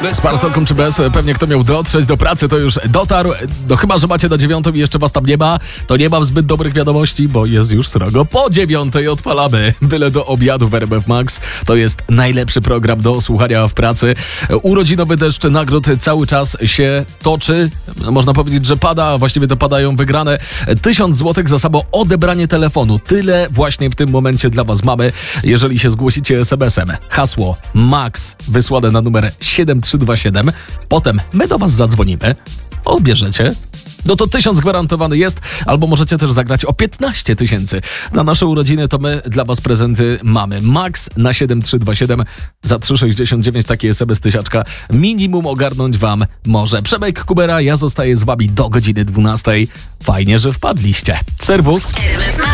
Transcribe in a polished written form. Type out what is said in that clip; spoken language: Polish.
Z parasolką czy bez, pewnie kto miał dotrzeć do pracy, to już dotarł. No chyba, że macie na 9 i jeszcze was tam nie ma, to nie mam zbyt dobrych wiadomości, bo jest już srogo po 9 odpalamy. Byle do obiadu w RMF Max. To jest najlepszy program do słuchania w pracy. Urodzinowy deszcz nagród cały czas się toczy. Można powiedzieć, że pada, a właściwie to padają wygrane. 1000 zł za samo odebranie telefonu. Tyle właśnie w tym momencie dla was mamy, jeżeli się zgłosicie SMS-em. Hasło MAX wysłane na numer 7327. Potem my do was zadzwonimy. Odbierzecie. No to 1000 gwarantowany jest, albo możecie też zagrać o 15 000. Na nasze urodziny to my dla was prezenty mamy. Max na 7327 za 3,69 taki SMS tysiaczka. Minimum ogarnąć wam może. Przemek Kubera, ja zostaję z wami do godziny 12. Fajnie, że wpadliście. Serwus.